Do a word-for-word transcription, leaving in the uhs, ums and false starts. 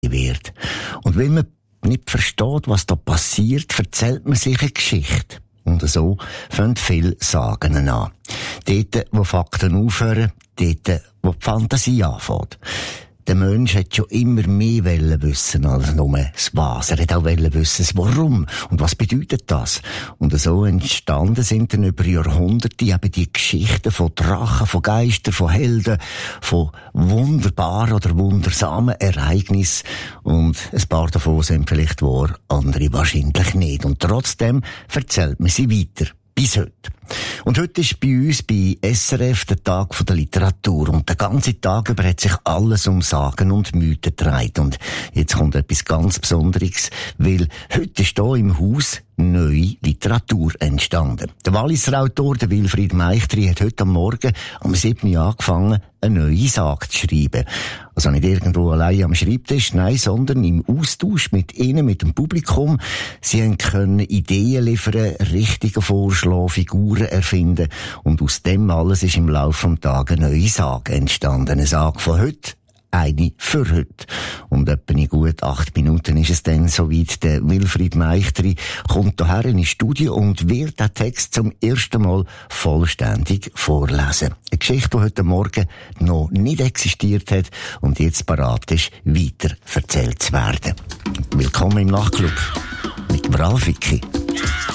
wird. Und wenn man nicht versteht, was da passiert, erzählt man sich eine Geschichte. Und so fangen viele Sagen an. Dort, wo Fakten aufhören, dort, wo die Fantasie anfängt. Der Mensch hat schon immer mehr wissen als nur das Was. Er hat auch wissen, das Warum. Und was bedeutet das? Und so entstanden sind dann über Jahrhunderte eben die Geschichten von Drachen, von Geistern, von Helden, von wunderbaren oder wundersamen Ereignissen. Und ein paar davon sind vielleicht wahr, andere wahrscheinlich nicht. Und trotzdem erzählt man sie weiter. Bis heute. Und heute ist bei uns bei S R F der Tag der Literatur. Und den ganzen Tag über hat sich alles um Sagen und Mythen gedreht. Und jetzt kommt etwas ganz Besonderes, weil heute ist hier im Haus neue Literatur entstanden. Der Walliser Autor, der Wilfried Meichtry, hat heute am Morgen um sieben Uhr angefangen, eine neue Sage zu schreiben. Also nicht irgendwo allein am Schreibtisch, nein, sondern im Austausch mit ihnen, mit dem Publikum. Sie haben können Ideen liefern, Richtungen vorschlagen, Figuren erfinden. Und aus dem alles ist im Laufe des Tages eine neue Sage entstanden. Eine Sage von heute, eine für heute. Und etwa in gut acht Minuten ist es dann soweit. Der Wilfried Meichtry kommt hierher in die Studio und wird den Text zum ersten Mal vollständig vorlesen. Eine Geschichte, die heute Morgen noch nicht existiert hat und jetzt parat ist, weiter erzählt zu werden. Willkommen im Nachtclub mit dem Ralf Vicky.